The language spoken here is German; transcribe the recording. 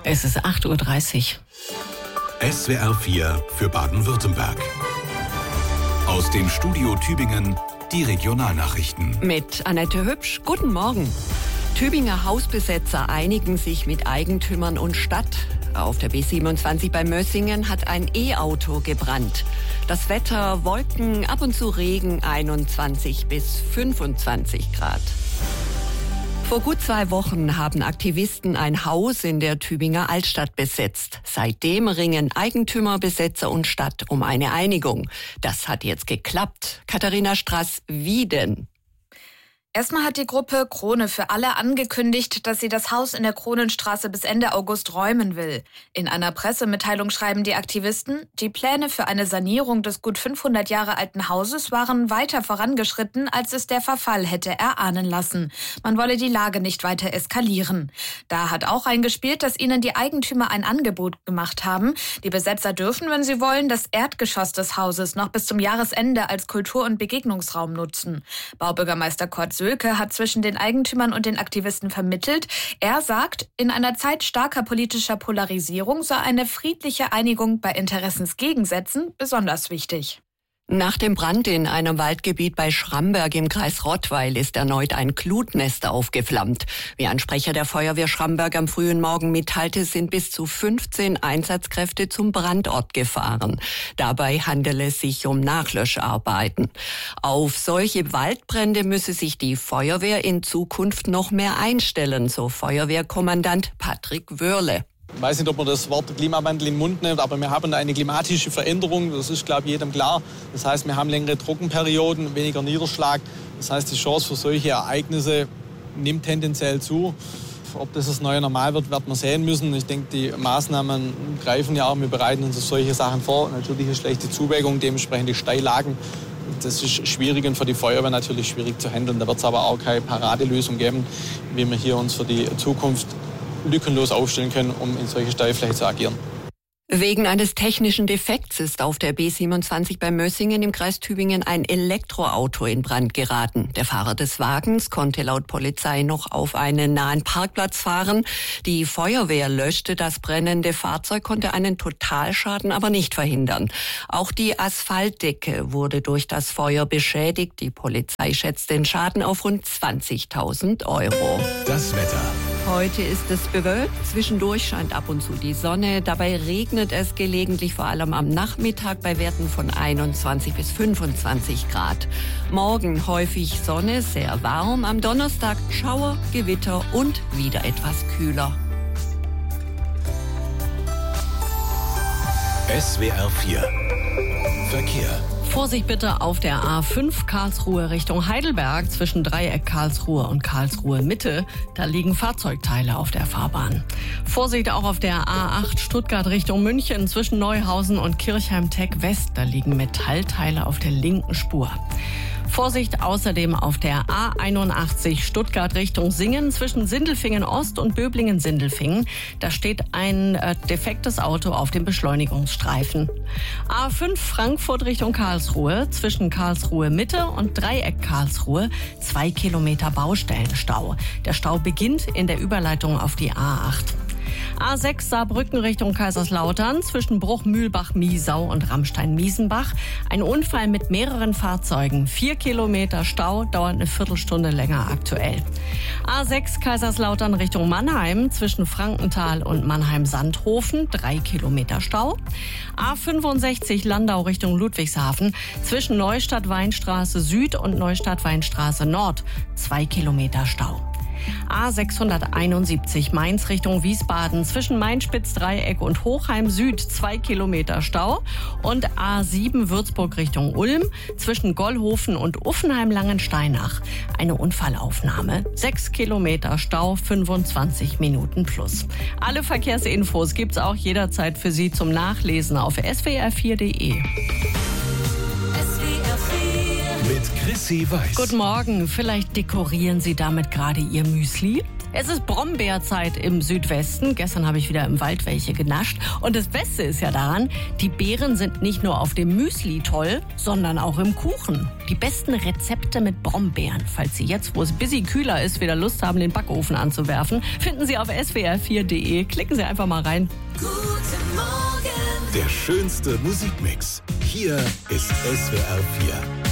Es ist 8:30 Uhr. SWR 4 für Baden-Württemberg. Aus dem Studio Tübingen die Regionalnachrichten. Mit Annette Hübsch. Guten Morgen. Tübinger Hausbesetzer einigen sich mit Eigentümern und Stadt. Auf der B27 bei Mössingen hat ein E-Auto gebrannt. Das Wetter: Wolken, ab und zu Regen, 21 bis 25 Grad. Vor gut 2 Wochen haben Aktivisten ein Haus in der Tübinger Altstadt besetzt. Seitdem ringen Eigentümer, Besetzer und Stadt um eine Einigung. Das hat jetzt geklappt. Katharina Strass, wie denn? Erstmal hat die Gruppe Krone für alle angekündigt, dass sie das Haus in der Kronenstraße bis Ende August räumen will. In einer Pressemitteilung schreiben die Aktivisten, die Pläne für eine Sanierung des gut 500 Jahre alten Hauses waren weiter vorangeschritten, als es der Verfall hätte erahnen lassen. Man wolle die Lage nicht weiter eskalieren. Da hat auch reingespielt, dass ihnen die Eigentümer ein Angebot gemacht haben. Die Besetzer dürfen, wenn sie wollen, das Erdgeschoss des Hauses noch bis zum Jahresende als Kultur- und Begegnungsraum nutzen. Baubürgermeister Kurt Sölke hat zwischen den Eigentümern und den Aktivisten vermittelt. Er sagt, in einer Zeit starker politischer Polarisierung sei eine friedliche Einigung bei Interessensgegensätzen besonders wichtig. Nach dem Brand in einem Waldgebiet bei Schramberg im Kreis Rottweil ist erneut ein Glutnest aufgeflammt. Wie ein Sprecher der Feuerwehr Schramberg am frühen Morgen mitteilte, sind bis zu 15 Einsatzkräfte zum Brandort gefahren. Dabei handele es sich um Nachlöscharbeiten. Auf solche Waldbrände müsse sich die Feuerwehr in Zukunft noch mehr einstellen, so Feuerwehrkommandant Patrick Wörle. Ich weiß nicht, ob man das Wort Klimawandel in den Mund nimmt, aber wir haben eine klimatische Veränderung, das ist, glaube ich, jedem klar. Das heißt, wir haben längere Trockenperioden, weniger Niederschlag. Das heißt, die Chance für solche Ereignisse nimmt tendenziell zu. Ob das neue Normal wird, wird man sehen müssen. Ich denke, die Maßnahmen greifen ja auch, wir bereiten uns auf solche Sachen vor. Natürlich eine schlechte Zuwägung, dementsprechend die Steillagen. Das ist schwierig und für die Feuerwehr natürlich schwierig zu handeln. Da wird es aber auch keine Paradelösung geben, wie wir hier uns für die Zukunft lückenlos aufstellen können, um in solche Steilflächen zu agieren. Wegen eines technischen Defekts ist auf der B27 bei Mössingen im Kreis Tübingen ein Elektroauto in Brand geraten. Der Fahrer des Wagens konnte laut Polizei noch auf einen nahen Parkplatz fahren. Die Feuerwehr löschte das brennende Fahrzeug, konnte einen Totalschaden aber nicht verhindern. Auch die Asphaltdecke wurde durch das Feuer beschädigt. Die Polizei schätzt den Schaden auf rund 20.000 €. Das Wetter. Heute ist es bewölkt, zwischendurch scheint ab und zu die Sonne. Dabei regnet es gelegentlich, vor allem am Nachmittag bei Werten von 21 bis 25 Grad. Morgen häufig Sonne, sehr warm. Am Donnerstag Schauer, Gewitter und wieder etwas kühler. SWR 4 Verkehr. Vorsicht bitte auf der A5 Karlsruhe Richtung Heidelberg zwischen Dreieck Karlsruhe und Karlsruhe Mitte. Da liegen Fahrzeugteile auf der Fahrbahn. Vorsicht auch auf der A8 Stuttgart Richtung München zwischen Neuhausen und Kirchheim-Tech West. Da liegen Metallteile auf der linken Spur. Vorsicht außerdem auf der A81 Stuttgart Richtung Singen zwischen Sindelfingen Ost und Böblingen Sindelfingen. Da steht ein defektes Auto auf dem Beschleunigungsstreifen. A5 Frankfurt Richtung Karlsruhe zwischen Karlsruhe Mitte und Dreieck Karlsruhe 2 Kilometer Baustellenstau. Der Stau beginnt in der Überleitung auf die A8. A6 Saarbrücken Richtung Kaiserslautern zwischen Bruch-Mühlbach-Miesau und Ramstein-Miesenbach. Ein Unfall mit mehreren Fahrzeugen. 4 Kilometer Stau, dauert eine Viertelstunde länger aktuell. A6 Kaiserslautern Richtung Mannheim zwischen Frankenthal und Mannheim-Sandhofen. 3 Kilometer Stau. A65 Landau Richtung Ludwigshafen zwischen Neustadt-Weinstraße Süd und Neustadt-Weinstraße Nord. 2 Kilometer Stau. A671 Mainz Richtung Wiesbaden zwischen Main-Spitz-Dreieck und Hochheim Süd 2 Kilometer Stau und A7 Würzburg Richtung Ulm zwischen Gollhofen und Uffenheim-Langensteinach eine Unfallaufnahme. 6 Kilometer Stau, 25 Minuten plus. Alle Verkehrsinfos gibt's auch jederzeit für Sie zum Nachlesen auf swr4.de. Mit Chrissy Weiß. Guten Morgen. Vielleicht dekorieren Sie damit gerade Ihr Müsli. Es ist Brombeerzeit im Südwesten. Gestern habe ich wieder im Wald welche genascht. Und das Beste ist ja daran, die Beeren sind nicht nur auf dem Müsli toll, sondern auch im Kuchen. Die besten Rezepte mit Brombeeren. Falls Sie jetzt, wo es busy kühler ist, wieder Lust haben, den Backofen anzuwerfen, finden Sie auf swr4.de. Klicken Sie einfach mal rein. Guten Morgen. Der schönste Musikmix. Hier ist SWR 4.